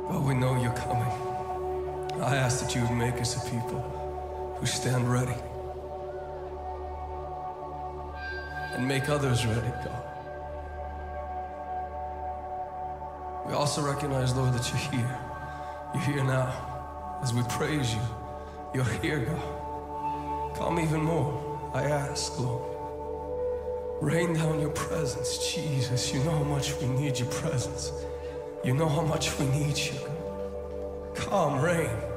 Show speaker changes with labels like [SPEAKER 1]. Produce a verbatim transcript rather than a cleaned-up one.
[SPEAKER 1] God, we know you're coming. I ask that you would make us a people who stand ready and make others ready, God. We also recognize, Lord, that you're here. You're here now. As we praise you, you're here, God. Come even more, I ask, Lord. Rain down your presence, Jesus. You know how much we need your presence. You know how much we need you. Come, rain.